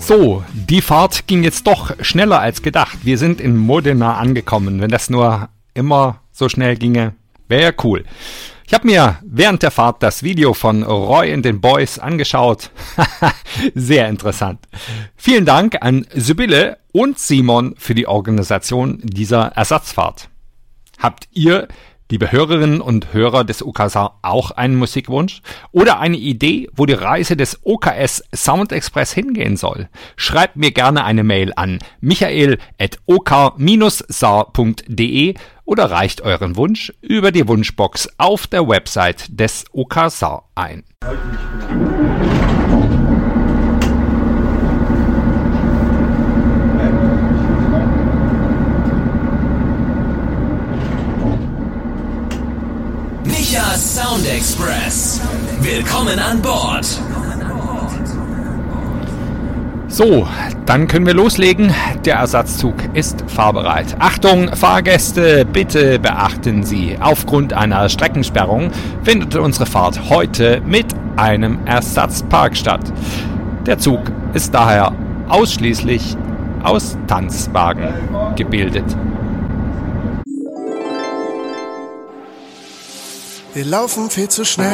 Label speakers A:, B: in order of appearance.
A: So, die Fahrt ging jetzt doch schneller als gedacht. Wir sind in Modena angekommen. Wenn das nur immer so schnell ginge, wäre ja cool. Ich habe mir während der Fahrt das Video von Roy and den Boys angeschaut. Sehr interessant. Vielen Dank an Sibylle und Simon für die Organisation dieser Ersatzfahrt. Habt ihr, liebe Hörerinnen und Hörer des OKS, auch einen Musikwunsch oder eine Idee, wo die Reise des OKS Sound Express hingehen soll? Schreibt mir gerne eine Mail an michael@ok-saar.de oder reicht euren Wunsch über die Wunschbox auf der Website des OKS ein.
B: Michas Sound Express. Willkommen an Bord.
A: So, dann können wir loslegen. Der Ersatzzug ist fahrbereit. Achtung, Fahrgäste, bitte beachten Sie, aufgrund einer Streckensperrung findet unsere Fahrt heute mit einem Ersatzpark statt. Der Zug ist daher ausschließlich aus Tanzwagen gebildet.
C: Wir laufen viel zu schnell.